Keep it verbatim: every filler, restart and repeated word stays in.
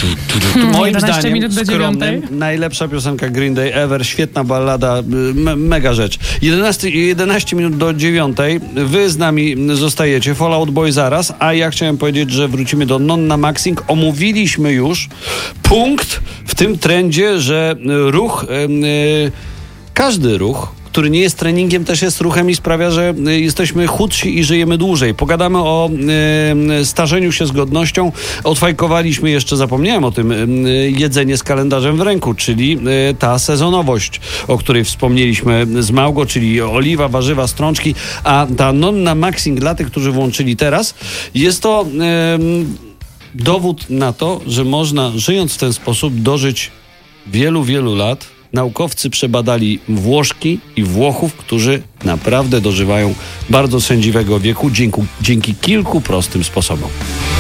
tu, tu, tu. Moim zdaniem minut do skromnym, najlepsza piosenka Green Day ever, świetna ballada, me, mega rzecz. jedenaście, jedenaście minut do dziewiątej, wy z nami zostajecie, Fall Out Boy zaraz, a ja chciałem powiedzieć, że wrócimy do Nonna Maxing. Omówiliśmy już punkt w tym trendzie, że ruch, yy, każdy ruch, który nie jest treningiem, też jest ruchem i sprawia, że jesteśmy chudsi i żyjemy dłużej. Pogadamy o y, starzeniu się z godnością. Odfajkowaliśmy jeszcze, zapomniałem o tym, y, jedzenie z kalendarzem w ręku, czyli y, ta sezonowość, o której wspomnieliśmy z Małgo, czyli oliwa, warzywa, strączki, a ta Nonna Maxing dla tych, którzy włączyli teraz, jest to y, dowód na to, że można, żyjąc w ten sposób, dożyć wielu, wielu lat. Naukowcy przebadali Włoszki i Włochów, którzy naprawdę dożywają bardzo sędziwego wieku dzięki, dzięki kilku prostym sposobom.